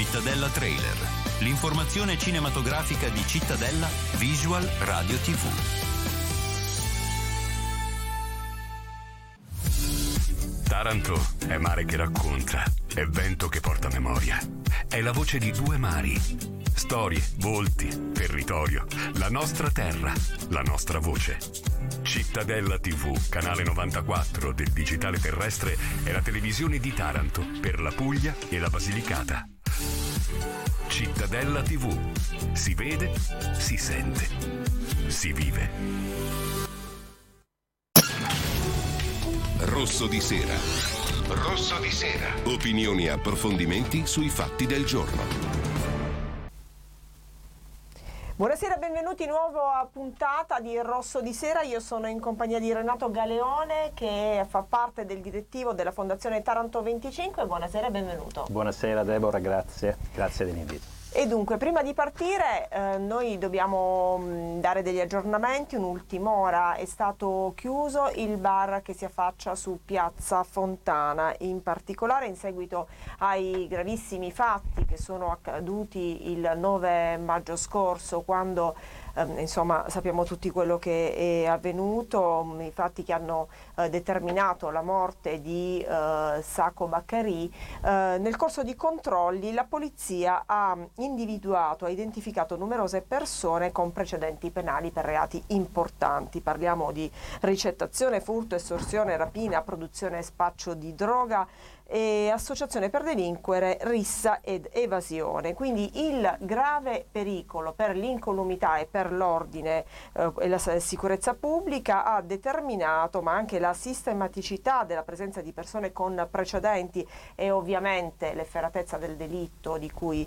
Cittadella Trailer, l'informazione cinematografica di Cittadella Visual Radio TV. Taranto è mare che racconta, è vento che porta memoria, è la voce di due mari, storie, volti, territorio, la nostra terra, la nostra voce. Cittadella TV, canale 94 del digitale terrestre, è la televisione di Taranto per la Puglia e la Basilicata. Cittadella TV, si vede, si sente, si vive. Rosso di sera. Rosso di sera. Opinioni e approfondimenti sui fatti del giorno. Buonasera, benvenuti in nuova puntata di Rosso di Sera. Io sono in compagnia di Renato Galeone, che fa parte del direttivo della Fondazione Taranto 25. Buonasera e benvenuto. Buonasera Deborah, grazie dell'invito. E dunque, prima di partire noi dobbiamo dare degli aggiornamenti. Un'ultima ora: è stato chiuso il bar che si affaccia su Piazza Fontana, in particolare in seguito ai gravissimi fatti che sono accaduti il 9 maggio scorso, quando insomma sappiamo tutti quello che è avvenuto, i fatti che hanno determinato la morte di Sacco Baccari. Nel corso di controlli la polizia ha identificato numerose persone con precedenti penali per reati importanti. Parliamo di ricettazione, furto, estorsione, rapina, produzione e spaccio di droga e associazione per delinquere, rissa ed evasione. Quindi il grave pericolo per l'incolumità e per l'ordine e la sicurezza pubblica ha determinato, ma anche la sistematicità della presenza di persone con precedenti e ovviamente l'efferatezza del delitto di cui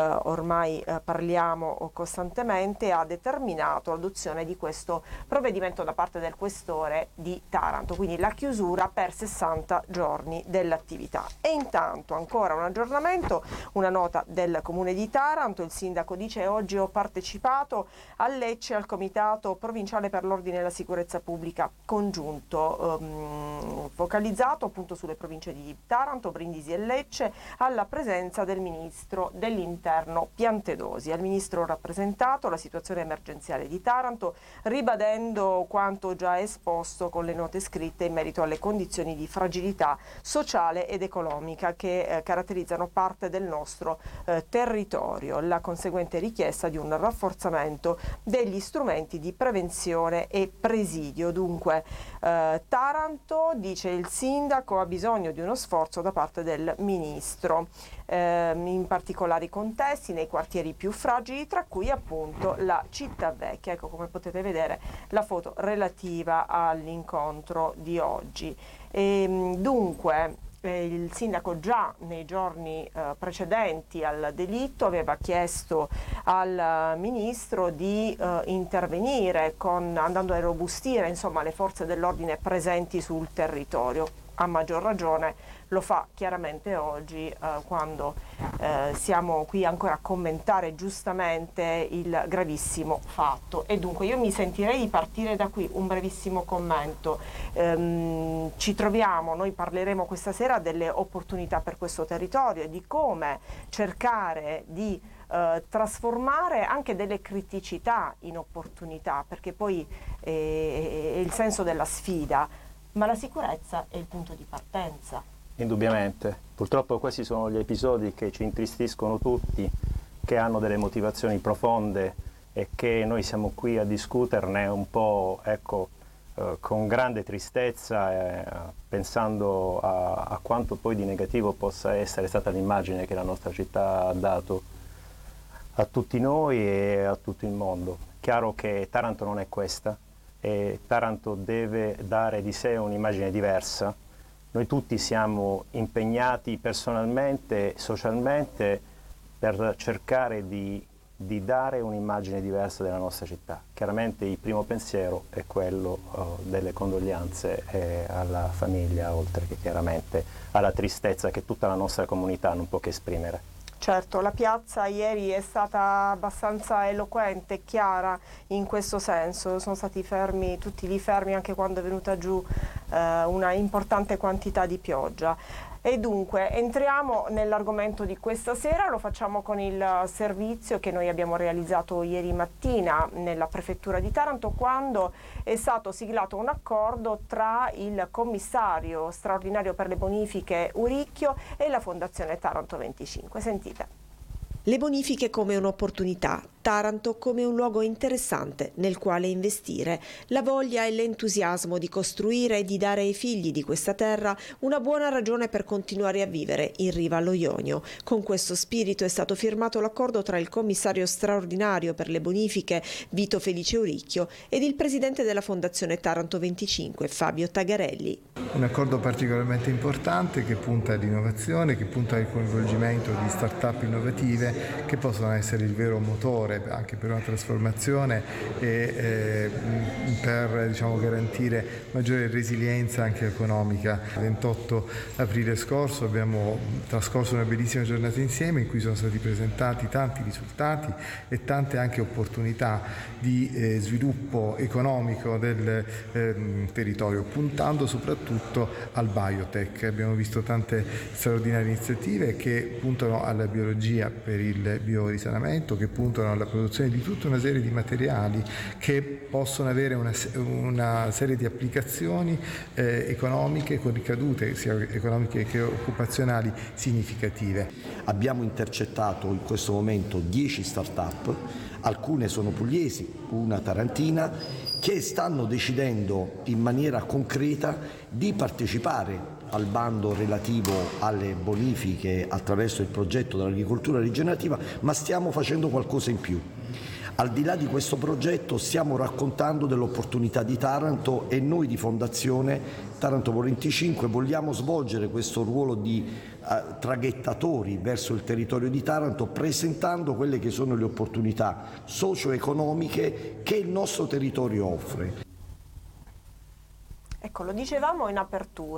ormai parliamo costantemente, ha determinato l'adozione di questo provvedimento da parte del questore di Taranto, quindi la chiusura per 60 giorni dell'attività. E intanto ancora un aggiornamento, una nota del Comune di Taranto. Il sindaco dice: oggi ho partecipato a Lecce al Comitato Provinciale per l'Ordine e la Sicurezza Pubblica congiunto, focalizzato appunto sulle province di Taranto, Brindisi e Lecce, alla presenza del Ministro dell'Interno Piantedosi. Al Ministro ho rappresentato la situazione emergenziale di Taranto, ribadendo quanto già esposto con le note scritte in merito alle condizioni di fragilità sociale ed economica che caratterizzano parte del nostro territorio, la conseguente richiesta di un rafforzamento degli strumenti di prevenzione e presidio. Dunque Taranto, dice il sindaco, ha bisogno di uno sforzo da parte del Ministro, in particolari contesti, nei quartieri più fragili, tra cui appunto la città vecchia. Ecco, come potete vedere, la foto relativa all'incontro di oggi. Dunque il sindaco già nei giorni precedenti al delitto aveva chiesto al ministro di intervenire andando a irrobustire insomma le forze dell'ordine presenti sul territorio. A maggior ragione lo fa chiaramente oggi, quando siamo qui ancora a commentare giustamente il gravissimo fatto. E dunque io mi sentirei di partire da qui, un brevissimo commento. Ci troviamo, noi parleremo questa sera delle opportunità per questo territorio e di come cercare di trasformare anche delle criticità in opportunità, perché poi è il senso della sfida, ma la sicurezza è il punto di partenza. Indubbiamente. Purtroppo questi sono gli episodi che ci intristiscono tutti, che hanno delle motivazioni profonde e che noi siamo qui a discuterne un po', con grande tristezza, pensando a quanto poi di negativo possa essere stata l'immagine che la nostra città ha dato a tutti noi e a tutto il mondo. Chiaro che Taranto non è questa, e Taranto deve dare di sé un'immagine diversa. Noi tutti siamo impegnati personalmente, socialmente, per cercare di dare un'immagine diversa della nostra città. Chiaramente il primo pensiero è quello delle condoglianze alla famiglia, oltre che chiaramente alla tristezza che tutta la nostra comunità non può che esprimere. Certo, la piazza ieri è stata abbastanza eloquente e chiara in questo senso. Sono stati fermi, tutti lì fermi, anche quando è venuta giù una importante quantità di pioggia. E dunque entriamo nell'argomento di questa sera, lo facciamo con il servizio che noi abbiamo realizzato ieri mattina nella prefettura di Taranto, quando è stato siglato un accordo tra il commissario straordinario per le bonifiche Uricchio e la Fondazione Taranto 25. Sentite. Le bonifiche come un'opportunità, Taranto come un luogo interessante nel quale investire, la voglia e l'entusiasmo di costruire e di dare ai figli di questa terra una buona ragione per continuare a vivere in riva allo Ionio. Con questo spirito è stato firmato l'accordo tra il commissario straordinario per le bonifiche Vito Felice Uricchio ed il presidente della Fondazione Taranto 25 Fabio Tagarelli. Un accordo particolarmente importante che punta all'innovazione, che punta al coinvolgimento di start-up innovative che possono essere il vero motore anche per una trasformazione e per garantire maggiore resilienza anche economica. Il 28 aprile scorso abbiamo trascorso una bellissima giornata insieme in cui sono stati presentati tanti risultati e tante anche opportunità di sviluppo economico del territorio, puntando soprattutto al biotech. Abbiamo visto tante straordinarie iniziative che puntano alla biologia per il biorisanamento, che puntano alla produzione di tutta una serie di materiali che possono avere una serie di applicazioni economiche con ricadute sia economiche che occupazionali significative. Abbiamo intercettato in questo momento 10 start-up, alcune sono pugliesi, una tarantina, che stanno decidendo in maniera concreta di partecipare al bando relativo alle bonifiche attraverso il progetto dell'agricoltura rigenerativa, ma stiamo facendo qualcosa in più. Al di là di questo progetto stiamo raccontando dell'opportunità di Taranto e noi di Fondazione Taranto 25 vogliamo svolgere questo ruolo di traghettatori verso il territorio di Taranto, presentando quelle che sono le opportunità socio-economiche che il nostro territorio offre. Ecco, lo dicevamo in apertura.